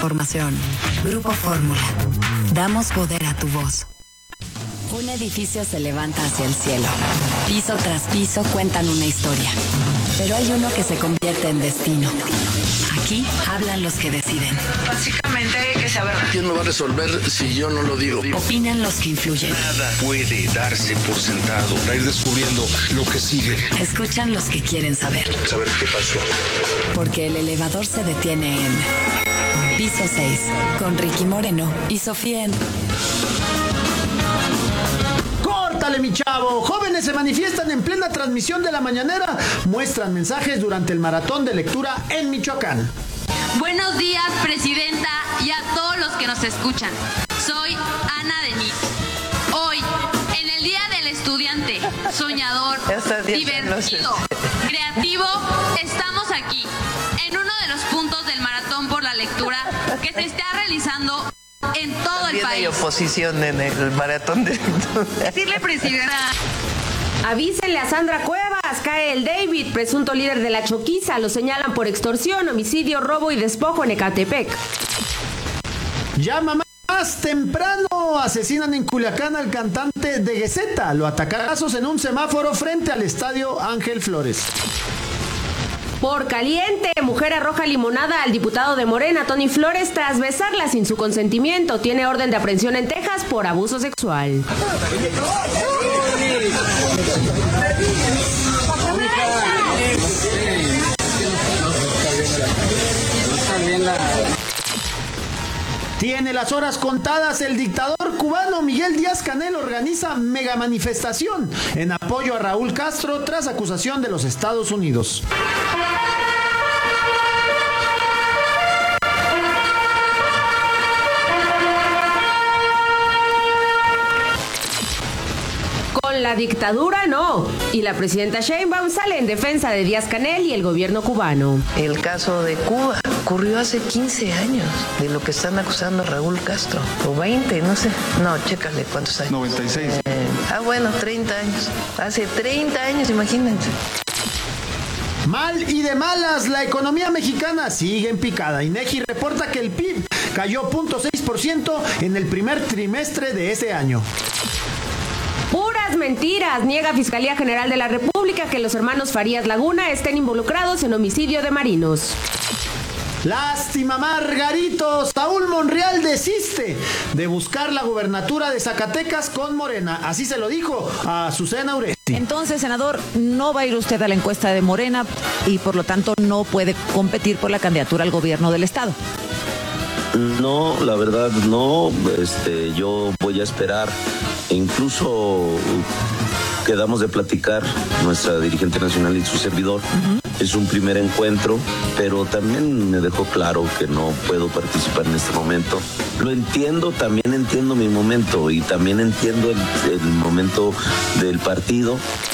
transformación. Grupo Fórmula. Damos poder a tu voz. Un edificio se levanta hacia el cielo. Piso tras piso cuentan una historia. Pero hay uno que se convierte en destino. Aquí hablan los que deciden. Básicamente hay que saber. ¿Quién lo va a resolver si yo no lo digo? Opinan los que influyen. Nada puede darse por sentado. Para ir descubriendo lo que sigue. Escuchan los que quieren saber. Saber qué pasó. Porque el elevador se detiene en Piso 6, con Ricky Moreno y Sofía. ¡Córtale, mi chavo! Jóvenes se manifiestan en plena transmisión de la mañanera. Muestran mensajes durante el maratón de lectura en Michoacán. Buenos días, presidenta, y a todos los que nos escuchan. Soy Ana Denis. Hoy, en el Día del Estudiante, soñador, divertido, creativo, estamos aquí, en uno de los puntos del maratón por la lectura que se está realizando en todo el país. Hay oposición en el maratón de lectura. Decirle, presidenta. Avísenle a Sandra Cuevas, cae el David, presunto líder de la Choquiza. Lo señalan por extorsión, homicidio, robo y despojo en Ecatepec. Llama más temprano. Asesinan en Culiacán al cantante de Gueseta. Lo atacaron en un semáforo frente al estadio Ángel Flores. Por caliente, mujer arroja limonada al diputado de Morena, Tony Flores, tras besarla sin su consentimiento. Tiene orden de aprehensión en Texas por abuso sexual. Tiene las horas contadas. El dictador cubano Miguel Díaz-Canel organiza mega manifestación en apoyo a Raúl Castro tras acusación de los Estados Unidos. Con la dictadura no. Y la presidenta Sheinbaum sale en defensa de Díaz-Canel y el gobierno cubano. El caso de Cuba ocurrió hace 15 años de lo que están acusando a Raúl Castro. O 20, no sé. No, chécale cuántos años. 96. Bueno, 30 años. Hace 30 años, imagínense. Mal y de malas, la economía mexicana sigue en picada. INEGI reporta que el PIB cayó 0.6% en el primer trimestre de ese año. Puras mentiras. Niega Fiscalía General de la República que los hermanos Farías Laguna estén involucrados en homicidio de marinos. Lástima, Margarito. Saúl Monreal desiste de buscar la gubernatura de Zacatecas con Morena. Así se lo dijo a Azucena Uresti. Entonces, senador, no va a ir usted a la encuesta de Morena y por lo tanto no puede competir por la candidatura al gobierno del estado. No, la verdad no. Yo voy a esperar. Incluso quedamos de platicar, nuestra dirigente nacional y su servidor. Es un primer encuentro, pero también me dejó claro que no puedo participar en este momento. Lo entiendo, también entiendo mi momento y también entiendo el momento del partido.